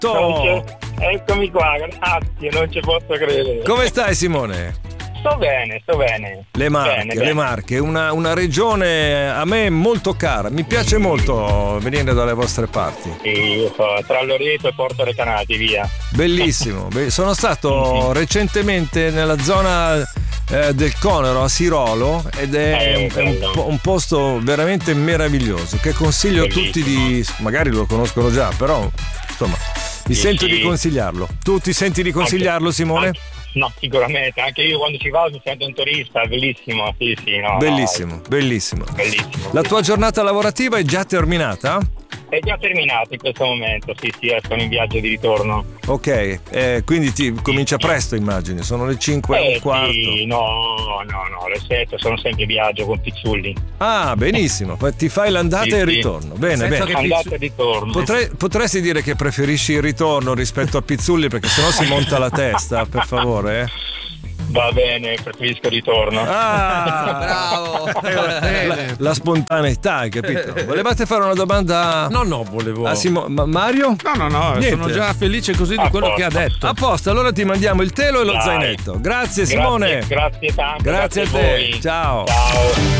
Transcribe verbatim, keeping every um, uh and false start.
Esatto! Eccomi qua, grazie, non ci posso credere. Come stai, Simone? Sto bene, sto bene. Le Marche, bene, le bene. Marche, una, una regione a me molto cara, mi piace molto venire dalle vostre parti. Sì, io so, tra Loreto e Porto Recanati, via. Bellissimo, be- sono stato recentemente nella zona eh, del Conero a Sirolo ed è, Eh, un, è un, bello. po- un posto veramente meraviglioso che consiglio a tutti di, magari lo conoscono già, però insomma mi Sì, sento sì. di consigliarlo. Tu ti senti di consigliarlo, Anche- Simone? anche- no, sicuramente, anche io quando ci vado mi sento un turista, bellissimo, sì, sì, no. Bellissimo, no, bellissimo. bellissimo. La tua giornata lavorativa è già terminata? È già terminato in questo momento, sì, sì, sono in viaggio di ritorno. Ok, eh, quindi ti comincia presto, immagini, sono le cinque e Eh, un quarto. sì, no, no, no, le sette sono sempre in viaggio con Pizzulli. Ah, benissimo, poi ti fai l'andata Sì, e il sì. ritorno. Bene, Senza bene. che Andata Pizzu- e ritorno. Potrei- potresti dire che preferisci il ritorno rispetto a Pizzulli, perché sennò si monta la testa, per favore. eh? Va bene, preferisco il ritorno. Ah, Bravo. la, la spontaneità, hai capito? Volevate fare una domanda No, no, volevo. a Simo- ma- Mario? No, no, no, Niente. sono già felice così di A quello che ha posto. detto. A posto, allora ti mandiamo il telo e lo Dai. zainetto. Grazie, Simone. Grazie, grazie tanto. Grazie a te. voi. Ciao. Ciao.